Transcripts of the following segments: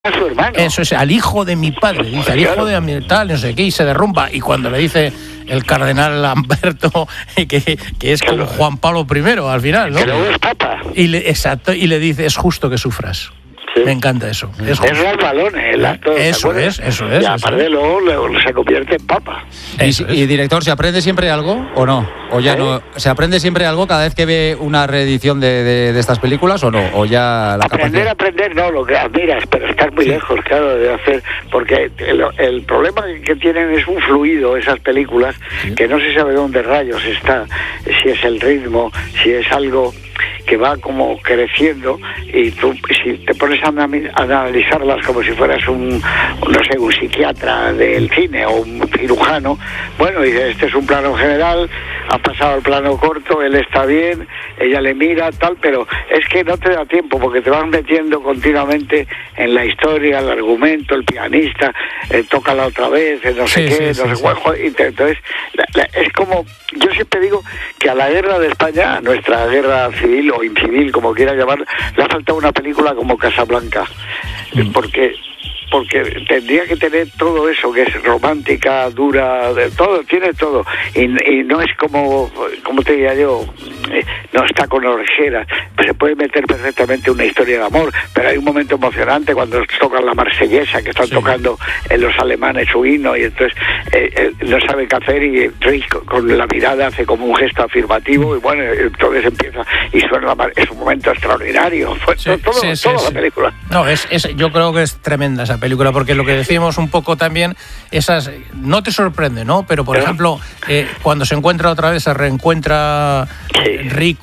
a su hermano. Eso es, al hijo de mi padre, dice, al hijo de mi tal, no sé qué, y se derrumba. Y cuando le dice el cardenal Lamberto que es como Juan Pablo I al final, ¿no? Que luego es papa. Exacto, y le dice, es justo que sufras. Sí. Me encanta eso. Es Ras Balones, el actor. Eso es. Y aparte luego se convierte en papa. Y director, ¿se aprende siempre algo o no? ¿O ya no? ¿Se aprende siempre algo cada vez que ve una reedición de estas películas o no? ¿O ya la Aprender no, lo que admiras, pero estar muy lejos, claro, de hacer, porque el problema que tienen es un fluido, esas películas, que no se sabe dónde rayos está, si es el ritmo, si es algo que va como creciendo, y tú, si te pones a analizarlas como si fueras un psiquiatra del cine o un cirujano, bueno, dices, este es un plano general, ha pasado al plano corto, él está bien, ella le mira, tal, pero es que no te da tiempo, porque te vas metiendo continuamente en la historia, el argumento, el pianista, toca la otra vez, no sé qué, entonces, es como, yo siempre digo que a la guerra de España, a nuestra guerra civil o incivil, como quiera llamar, le ha faltado una película como Casablanca, porque tendría que tener todo eso, que es romántica, dura, de todo, tiene todo, y no es como te diría yo, no está con orejeras, pues se puede meter perfectamente una historia de amor, pero hay un momento emocionante cuando tocan la marsellesa, que están tocando los alemanes su himno, y entonces no sabe qué hacer, y Rick con la mirada hace como un gesto afirmativo, y bueno, entonces empieza, y suena es un momento extraordinario, toda la película. No, yo creo que es tremenda esa película, porque lo que decíamos un poco también, esas no te sorprende, ¿no? Pero por ejemplo, cuando se encuentra otra vez, se reencuentra Rick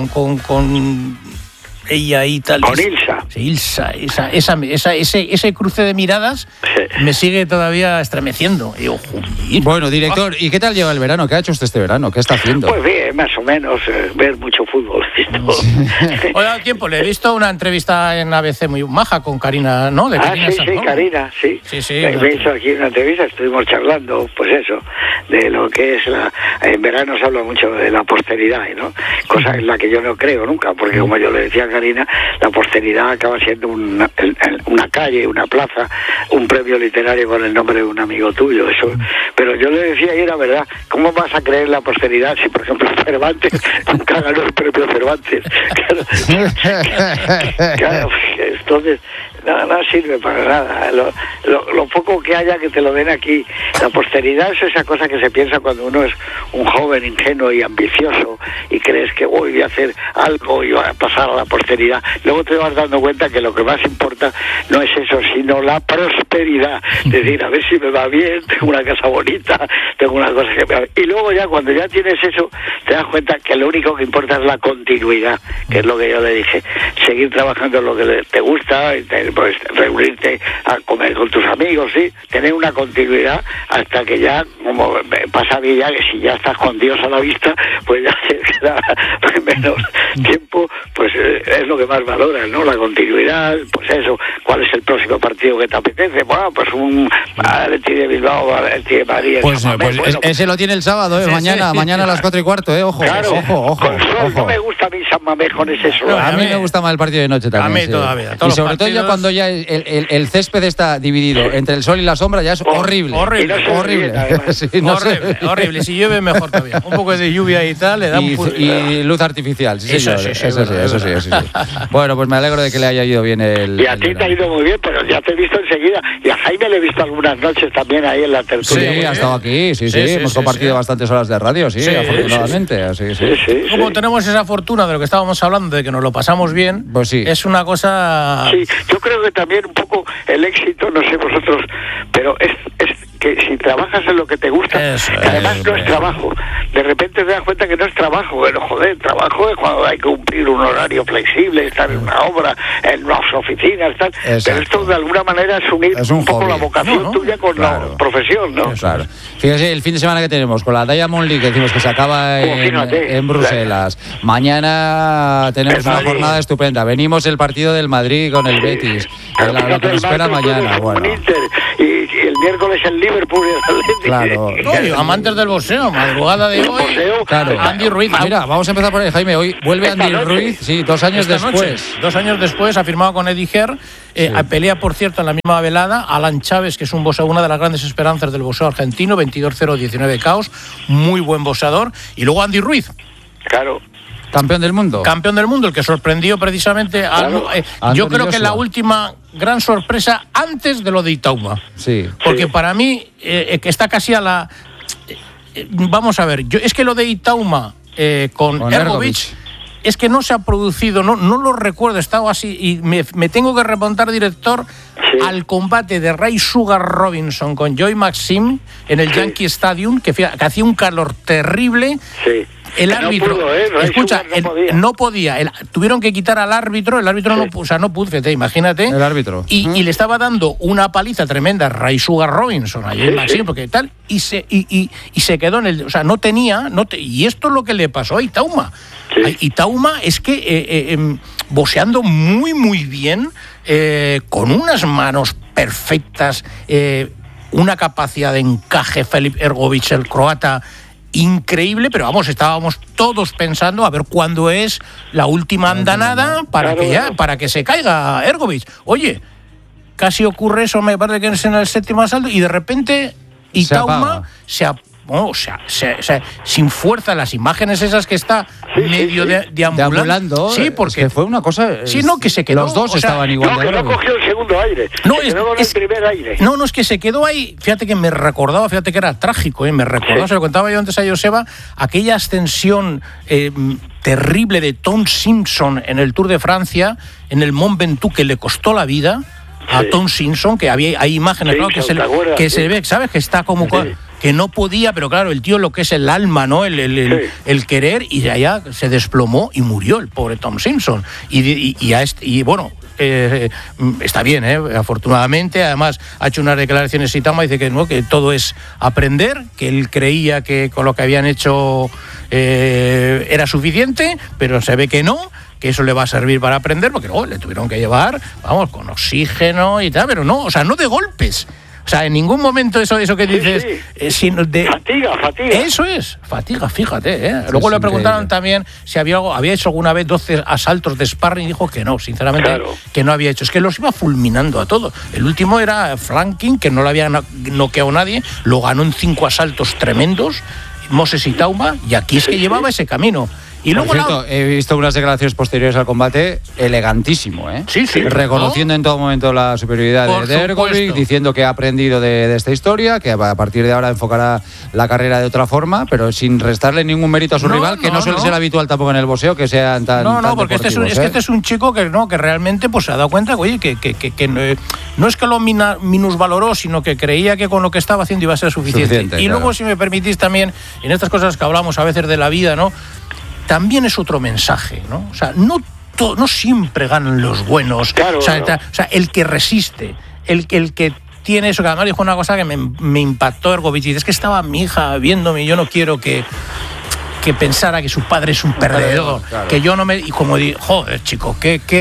con ella y tal. Con Ilsa. Ilsa, ese cruce de miradas me sigue todavía estremeciendo. Y, bueno, director, ¿y qué tal lleva el verano? ¿Qué ha hecho usted este verano? ¿Qué está haciendo? Pues bien, más o menos, ver mucho fútbol. Hoy al tiempo, le he visto una entrevista en ABC muy maja con Karina, ¿no? De Karina ¿no? Karina, sí. Me hizo aquí una entrevista, estuvimos charlando, pues eso, de lo que es en verano se habla mucho de la posteridad, ¿no? Cosa en la que yo no creo nunca, porque como yo le decía a Karina, la posteridad acaba siendo una calle, una plaza, un premio literario con el nombre de un amigo tuyo, eso. Pero yo le decía, y era verdad, ¿cómo vas a creer la posteridad si, por ejemplo, Cervantes nunca ganó el premio Cervantes? Claro, entonces no sirve para nada. Lo poco que haya que te lo den aquí. La posteridad es esa cosa que se piensa cuando uno es un joven ingenuo y ambicioso y crees que voy a hacer algo y va a pasar a la posteridad. Luego te vas dando cuenta que lo que más importa no es eso, sino la prosperidad. Es decir, a ver si me va bien, tengo una casa bonita, tengo una cosa que me va. Y luego ya cuando ya tienes eso, te das cuenta que lo único que importa es la continuidad, que es lo que yo le dije. Seguir trabajando en lo que te gusta, pues reunirte a comer con tus amigos, sí, tener una continuidad hasta que ya, como pasa bien, ya que si ya estás con Dios a la vista, pues ya se queda menos tiempo, pues es lo que más valoras, ¿no? La continuidad, pues eso, ¿cuál es el próximo partido que te apetece? Bueno, pues un Atleti de Bilbao, Atleti de Madrid. Pues ese lo tiene el sábado, mañana a las 4:15, ojo. Claro, ojo. No me gusta a mí San Mamés con ese sol. A mí me gusta más el partido de noche también. A mí todavía. Y sobre todo ya cuando ya el césped está dividido entre el sol y la sombra, ya es horrible. Horrible. Si llueve, mejor todavía. Un poco de lluvia y tal, le da y luz artificial. Sí, eso sí. Bueno, pues me alegro de que le haya ido bien Y a ti te ha ido muy bien, pero ya te he visto enseguida. Y a Jaime le he visto algunas noches también ahí en la tertulia. Sí, ha estado aquí, sí. Hemos compartido bastantes horas de radio, afortunadamente. Sí. Como tenemos esa fortuna de lo que estábamos hablando, de que nos lo pasamos bien, pues sí. Es una cosa... Sí, yo creo que también un poco el éxito, no sé vosotros, pero es que si trabajas en lo que te gusta, que además no es trabajo, de repente te das cuenta que no es trabajo, pero joder, trabajo es cuando hay que cumplir un horario flexible, estar en una obra, en unas oficinas, tal. Pero esto de alguna manera es unir un poco la vocación tuya con la profesión, ¿no? Claro. Fíjese, el fin de semana que tenemos con la Diamond League, que decimos que se acaba en Bruselas. Mañana tenemos una jornada estupenda. Venimos el partido del Madrid con el Betis. Lo que nos espera mañana. Bueno. y el miércoles el Liverpool y el Atlético. Claro. No, y amantes del boxeo, madrugada de hoy. Claro. Andy Ruiz. Mira, vamos a empezar por ahí, Jaime. Hoy vuelve Andy Ruiz, sí, 2 años esta después. Noche, 2 años después, ha firmado con Eddie Hearn. Pelea, por cierto, en la misma velada Alan Chávez, que es un boxeador, una de las grandes esperanzas del boxeo argentino, 22-0, 19 KOs, muy buen boxeador. Y luego Andy Ruiz. Claro. Campeón del mundo. Campeón del mundo, el que sorprendió precisamente yo creo que la última gran sorpresa antes de lo de Itaúma. Sí. Porque para mí, que está casi a la... vamos a ver, es que lo de Itaúma con Ergovic es que no se ha producido, no lo recuerdo, he estado así y me tengo que remontar, director, al combate de Ray Sugar Robinson con Joy Maxim en el Yankee Stadium, que hacía un calor terrible. Sí. El árbitro, escucha, no podía. Tuvieron que quitar al árbitro, el árbitro no pudo, imagínate. El árbitro. Y le estaba dando una paliza tremenda a Ray Sugar Robinson, ayer Maxim, porque tal, y se quedó en el, o sea, no tenía, y esto es lo que le pasó a Itaúma. Sí. Itaúma es que boxeando muy, muy bien, con unas manos perfectas, una capacidad de encaje, Filip Ergovic, el croata, increíble, pero vamos, estábamos todos pensando a ver cuándo es la última andanada para que se caiga Ergovic. Oye, casi ocurre eso, me parece que es en el 7º asalto, y de repente Itaúma sin fuerza, las imágenes esas que está medio deambulando. Sí, porque es que fue una cosa. Sí, no, que se quedó. Los dos estaban igual. Que no cogió el segundo aire. No, el primer aire. No, es que se quedó ahí. Fíjate que me recordaba, que era trágico, me recordaba, se lo contaba yo antes a Joseba, aquella ascensión terrible de Tom Simpson en el Tour de Francia, en el Mont Ventoux, que le costó la vida a Tom Simpson, que hay imágenes, claro, que se ve, ¿sabes? Que está como que no podía, pero claro, el tío, lo que es el alma, ¿no? El querer, y de allá se desplomó y murió el pobre Tom Simpson. Y bueno, está bien, afortunadamente. Además, ha hecho unas declaraciones Itaúma, dice que todo es aprender, que él creía que con lo que habían hecho era suficiente, pero se ve que no, que eso le va a servir para aprender, porque luego le tuvieron que llevar, vamos, con oxígeno y tal, pero no, o sea, no de golpes. O sea, en ningún momento eso que dices... Sino de fatiga. Eso es, fatiga, fíjate. Luego le preguntaron también si había hecho alguna vez 12 asaltos de sparring, y dijo que no, sinceramente, que no había hecho. Es que los iba fulminando a todos. El último era Franklin, que no le había noqueado nadie, lo ganó en 5 asaltos tremendos, Moses Itaúma, y aquí es que llevaba ese camino. Y luego, por cierto, he visto unas declaraciones posteriores al combate elegantísimo, Sí. Reconociendo en todo momento la superioridad de Ergovic, diciendo que ha aprendido de esta historia, que a partir de ahora enfocará la carrera de otra forma, pero sin restarle ningún mérito a su rival, que no suele ser habitual tampoco en el boxeo, que sean tan porque este es un chico que realmente pues se ha dado cuenta, oye, que no es que lo minusvaloró, sino que creía que con lo que estaba haciendo iba a ser suficiente. Y luego, si me permitís también, en estas cosas que hablamos a veces de la vida, ¿no? También es otro mensaje, ¿no? O sea, no siempre ganan los buenos. Claro, o sea, el que resiste, el que tiene eso, que además dijo una cosa que me impactó Ergovic, y es que estaba mi hija viéndome y yo no quiero que pensara que su padre es un perdedor, claro. Que yo no me... Y como digo, joder, chico,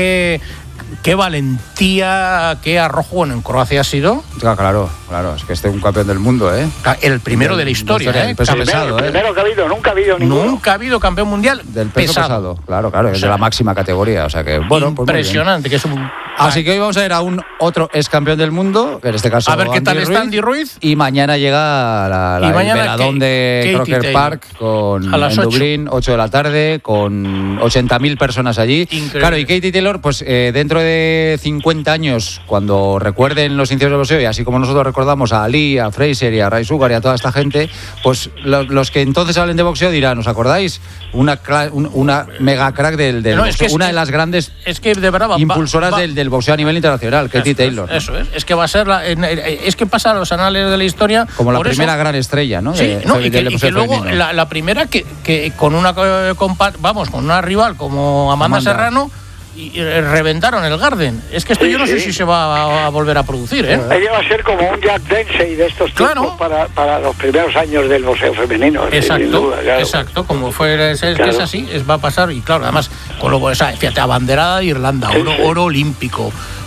qué valentía, qué arrojo. Bueno, en Croacia ha sido. Claro, es que este es un campeón del mundo, El primero de la historia, El peso pesado, primero que ha habido, nunca ha habido ninguno. Nunca ha habido campeón mundial del peso pesado. Claro, es de la máxima categoría, o sea que bueno, impresionante, que es un... Así que hoy vamos a ver a un otro ex campeón del mundo, en este caso a ver qué tal está Andy Ruiz. Y mañana llega el veladón de Croker Park en Dublín, 8 de la tarde, con 80.000 personas allí. Increíble. Claro, y Katie Taylor, pues dentro de 50 años, cuando recuerden los inicios del boxeo, y así como nosotros recordamos a Ali, a Fraser y a Ray Sugar y a toda esta gente, pues los que entonces hablen de boxeo dirán, ¿os acordáis? Una mega crack del boxeo, una de las grandes impulsoras del boxeo a nivel internacional, Katie Taylor. Eso es que va a ser es que pasa a los anales de la historia como la primera gran estrella, ¿no? Sí, y que luego la primera que con una con una rival como Amanda Serrano, y reventaron el Garden. Es que esto yo no sé si se va a volver a producir, Ella va a ser como un Jack Dempsey de estos tiempos para los primeros años del boxeo femenino. Exacto, sin duda, claro. Exacto, como fue, es así, va a pasar. Y claro, además, con fíjate, abanderada de Irlanda, oro olímpico.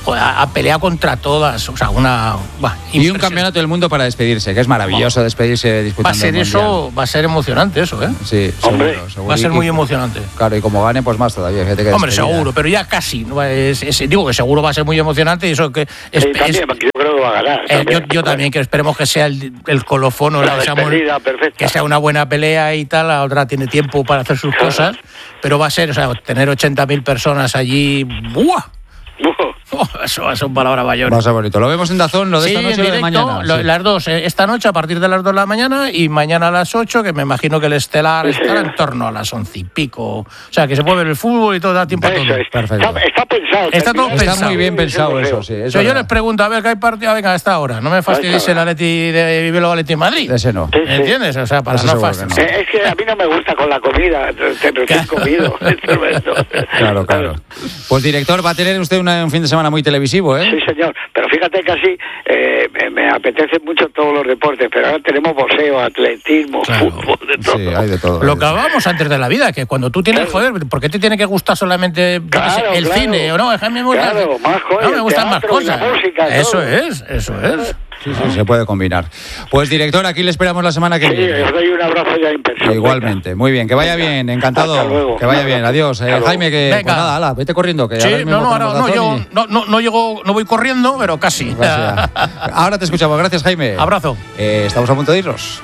joder, ha peleado contra todas, o sea, y un campeonato del mundo para despedirse, que es maravilloso despedirse disputando. Va a ser eso, va a ser emocionante eso, ¿eh? Sí, seguro. Va a ser muy emocionante. Claro, y como gane, pues más todavía. Hombre, seguro, pero ya casi. Digo que seguro va a ser muy emocionante y eso que yo creo que va a ganar. Yo también, que esperemos que sea el colofón, que sea una buena pelea y tal. La otra tiene tiempo para hacer sus cosas, pero va a ser, o sea, tener 80.000 personas allí. ¡Buah! Eso son palabras mayores. Va a ser bonito. Lo vemos en DAZN, lo de esta noche y lo de mañana. Las dos, esta noche a partir de las 2 de la mañana y mañana a las 8, que me imagino que el estelar estará en torno a las 11 y pico. O sea, que se puede ver el fútbol y todo, da tiempo a todo. Perfecto. Está pensado. Está muy bien pensado eso, sí. Yo les pregunto, a ver, ¿qué hay partido? Venga, a esta hora. No me fastidies el Atleti de Bilbao Atleti Madrid. Ese no. ¿Entiendes? O sea, para no fastidiar. Es que a mí no me gusta con la comida, recién comido. Claro. Pues director, va a tener usted un fin de semana muy televisivo, ¿eh? Sí, señor. Pero fíjate que así me apetecen mucho todos los deportes, pero ahora tenemos boxeo, atletismo, fútbol, de todo. Sí, hay de todo. Lo que hablábamos antes de la vida, que cuando tú tienes, joder, ¿por qué te tiene que gustar solamente el cine? ¿O no? A mí me gusta, más cosas, no, me gustan más cosas. Música, eso es. Sí, se puede combinar. Pues director, aquí le esperamos la semana que viene. Os doy un abrazo ya impersonal. Igualmente, muy bien, que vaya bien, encantado. Hasta luego. Que vaya bien, adiós. Jaime, que pues nada, ala, vete corriendo. Que sí, no llego, no voy corriendo, pero casi. Ahora te escuchamos, gracias Jaime. Abrazo. Estamos a punto de irnos.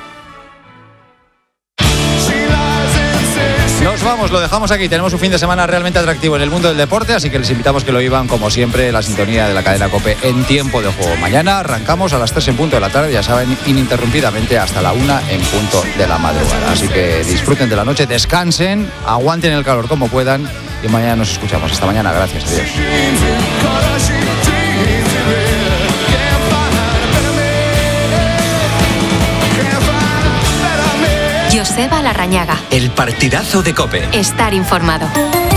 Nos vamos, lo dejamos aquí. Tenemos un fin de semana realmente atractivo en el mundo del deporte, así que les invitamos que lo vivan, como siempre, la sintonía de la cadena COPE en tiempo de juego. Mañana arrancamos a las 3 en punto de la tarde, ya saben, ininterrumpidamente hasta la 1 en punto de la madrugada. Así que disfruten de la noche, descansen, aguanten el calor como puedan y mañana nos escuchamos. Hasta mañana, gracias, adiós. Joseba Larrañaga. El partidazo de COPE. Estar informado.